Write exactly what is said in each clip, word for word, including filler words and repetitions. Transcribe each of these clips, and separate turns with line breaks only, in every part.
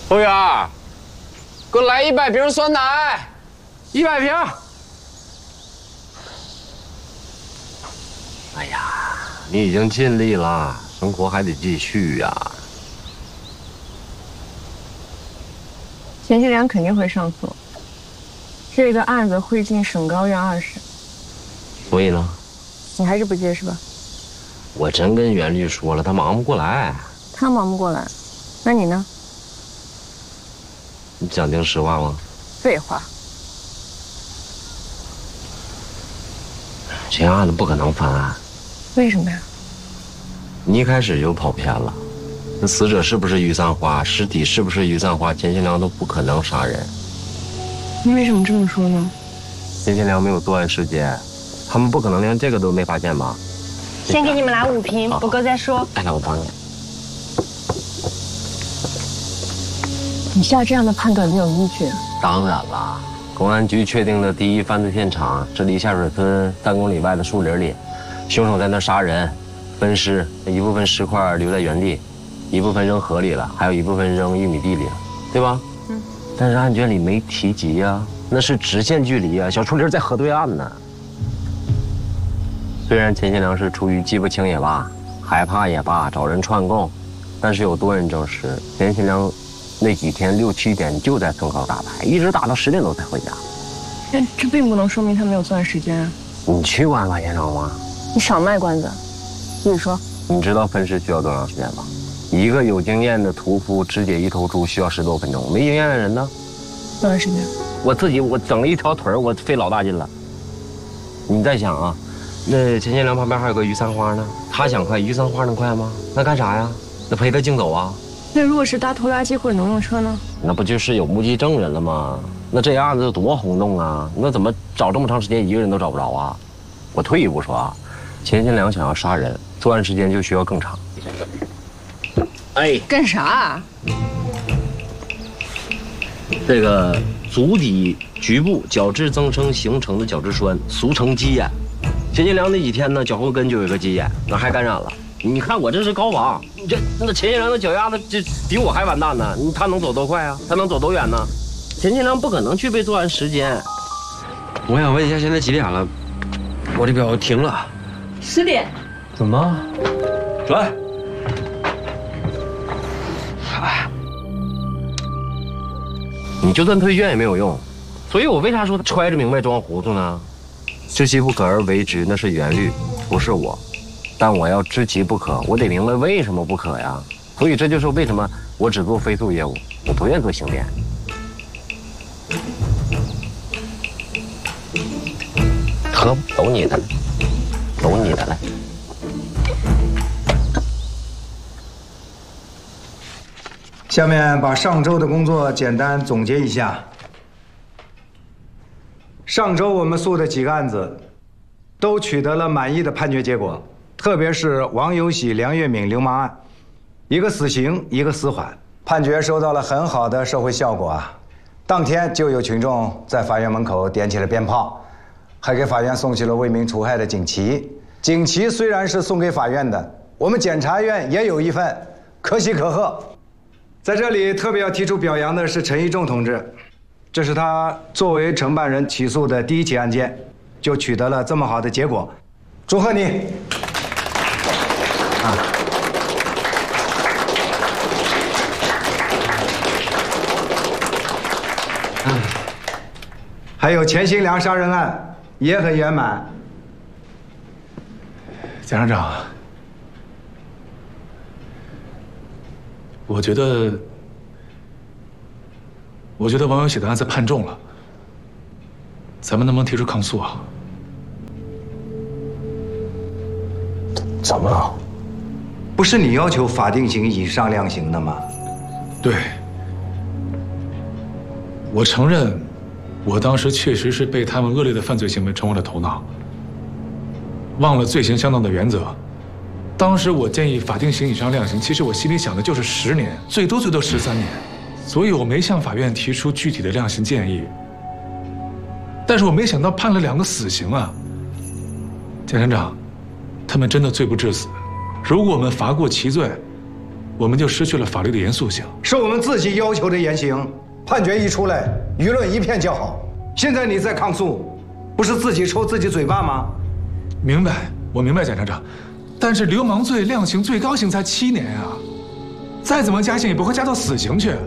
服务员，给我来一百瓶酸奶，一百瓶。
哎呀，你已经尽力了，生活还得继续呀。
钱新良肯定会上诉，这个案子会进省高院二审。
所以呢？
你还是不接是吧？
我真跟袁律说了，他忙不过来。
他忙不过来，那你呢？
你讲定实话吗？
废话。
这案子不可能翻案。
为什么呀？
你一开始就跑偏了。那死者是不是于三花，尸体是不是于三花，钱新良都不可能杀人。
你为什么这么说呢？
钱新良没有作案时间，他们不可能连这个都没发现吧？
先给你们来五瓶，不够再说。
哎，来，我帮你。
你下这样的判断没有依据。
当然了，公安局确定的第一犯罪现场是离下水村三公里外的树林里，凶手在那杀人、分尸，一部分尸块留在原地，一部分扔河里了，还有一部分扔玉米地里了，对吧？嗯。但是案卷里没提及呀，那是直线距离啊，小树林在河对岸呢。虽然钱新良是出于记不清也罢，害怕也罢，找人串供，但是有多人证实，钱新良那几天六七点就在村口打牌，一直打到十点多才回家。
但这并不能说明他没有作案时间啊。
你去过案发现场吗？
你少卖关子，继续说。
你知道分尸需要多长时间吗？一个有经验的屠夫肢解一头猪需要十多分钟，没经验的人呢？
多长时间？
我自己我整了一条腿，我费老大劲了。你再想啊。那钱新良旁边还有个于三花呢，他想快，于三花能快吗？那干啥呀？那陪他竞走啊？
那如果是搭拖拉机或者农用车呢？
那不就是有目击证人了吗？那这案子多轰动啊！那怎么找这么长时间一个人都找不着啊？我退一步说啊，钱新良想要杀人，作案时间就需要更长。哎，
干啥啊？
这个足底局部角质增生形成的角质酸，俗称鸡眼。钱新良那几天呢，脚后跟就有一个鸡眼，那还感染了。你看我这是高仿，你这那钱新良的脚丫子这比我还完蛋呢。他能走多快啊？他能走多远呢？钱新良不可能具备作案时间。我想问一下，现在几点了？我这表停了。
十点。
怎么？转。哎，你就算退卷也没有用，所以我为啥说他揣着明白装糊涂呢？知其不可而为之，那是袁律，不是我。但我要知其不可，我得明白为什么不可呀。所以这就是为什么我只做飞速业务，我不愿做刑辩。喝，都你的，都你的来。
下面把上周的工作简单总结一下。上周我们诉的几个案子，都取得了满意的判决结果，特别是王有喜、梁月敏流氓案，一个死刑，一个死缓，判决收到了很好的社会效果啊。当天就有群众在法院门口点起了鞭炮，还给法院送去了为民除害的锦旗。锦旗虽然是送给法院的，我们检察院也有一份，可喜可贺。在这里特别要提出表扬的是陈一仲同志。这是他作为承办人起诉的第一起案件，就取得了这么好的结果，祝贺你！啊，还有钱新良杀人案也很圆满。
检察长，我觉得。我觉得王有喜的案子判重了，咱们能不能提出抗诉啊？
怎么了？不是你要求法定刑以上量刑的吗？
对，我承认，我当时确实是被他们恶劣的犯罪行为冲昏了头脑，忘了罪刑相当的原则。当时我建议法定刑以上量刑，其实我心里想的就是十年，最多最多十三年。所以我没向法院提出具体的量刑建议，但是我没想到判了两个死刑啊！检察长，他们真的罪不至死。如果我们罚过其罪， 我们就失去了法律的严肃性。
是我们自己要求的严刑，判决一出来，舆论一片叫好。现在你在抗诉，不是自己抽自己嘴巴吗？
明白，我明白，检察长。但是流氓罪量刑最高刑才七年啊，再怎么加刑也不会加到死刑去。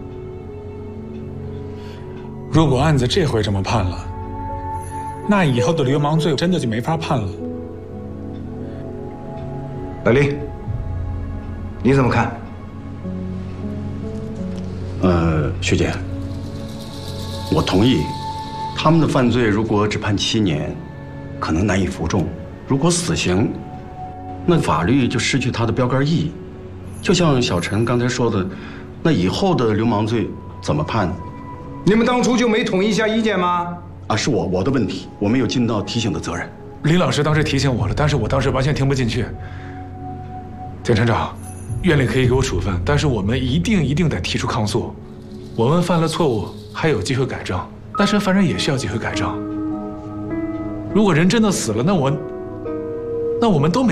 如果案子这回这么判了，那以后的流氓罪真的就没法判了。
老李，你怎么看？
呃，学姐，我同意，他们的犯罪如果只判七年，可能难以服众；如果死刑，那法律就失去它的标杆意义。就像小陈刚才说的，那以后的流氓罪怎么判？
你们当初就没统一一下意见吗？
啊，是我我的问题，我没有尽到提醒的责任。
李老师当时提醒我了，但是我当时完全听不进去。检察长，院里可以给我处分，但是我们一定一定得提出抗诉。我们犯了错误还有机会改正，但是犯人也需要机会改正。如果人真的死了，那我，那我们都没。